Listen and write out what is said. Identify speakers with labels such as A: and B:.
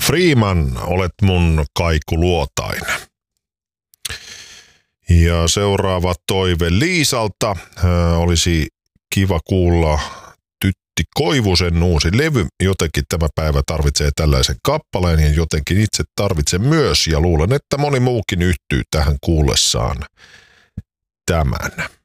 A: Freeman, olet mun kaikuluotain. Ja seuraava toive Liisalta. Olisi kiva kuulla Tytti Koivusen uusi levy. Jotenkin tämä päivä tarvitsee tällaisen kappaleen ja jotenkin itse tarvitsen myös. Ja luulen, että moni muukin yhtyy tähän kuullessaan tämän.